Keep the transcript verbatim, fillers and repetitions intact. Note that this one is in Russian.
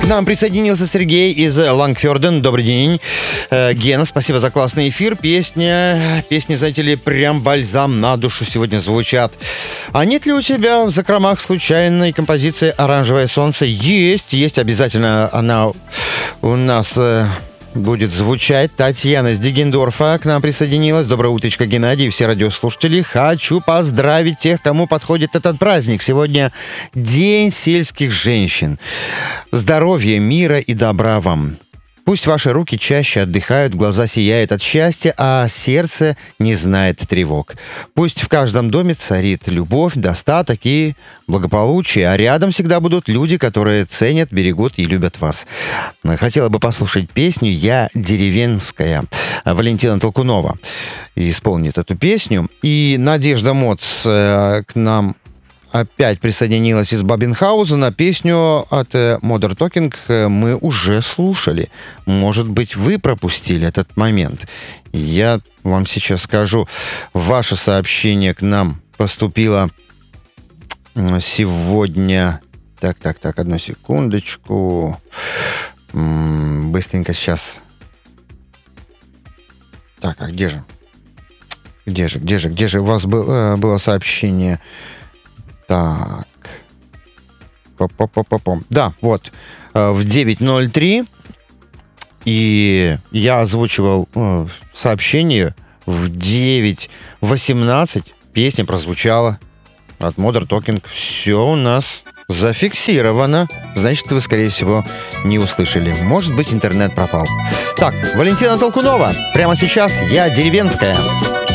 нам присоединился Сергей из Лангфёрден. Добрый день. Э, Гена, спасибо за классный эфир. Песня, песни, знаете ли, прям бальзам на душу сегодня звучат. А нет ли у тебя в закромах случайной композиции «Оранжевое солнце»? Есть, есть обязательно. Она у нас... Э, будет звучать. Татьяна из Диггендорфа к нам присоединилась. Доброе утречко, Геннадий и все радиослушатели. Хочу поздравить тех, кому подходит этот праздник. Сегодня День сельских женщин. Здоровья, мира и добра вам. Пусть ваши руки чаще отдыхают, глаза сияют от счастья, а сердце не знает тревог. Пусть в каждом доме царит любовь, достаток и благополучие, а рядом всегда будут люди, которые ценят, берегут и любят вас. Хотела бы послушать песню «Я деревенская». Валентина Толкунова исполнит эту песню. И Надежда Моц э, к нам опять присоединилась из Бабенхаузена. Песню от Modern Talking мы уже слушали. Может быть, вы пропустили этот момент. Я вам сейчас скажу. Ваше сообщение к нам поступило сегодня... Так, так, так, одну секундочку. Быстренько сейчас. Так, а где же? Где же, где же, где же у вас было, было сообщение... Так. По-по-по-по-по. Да, вот. В девять ноль три. И я озвучивал э, сообщение. В девять восемнадцать песня прозвучала от Modern Talking. Все у нас зафиксировано. Значит, вы, скорее всего, не услышали. Может быть, интернет пропал. Так, Валентина Толкунова. Прямо сейчас «Я деревенская».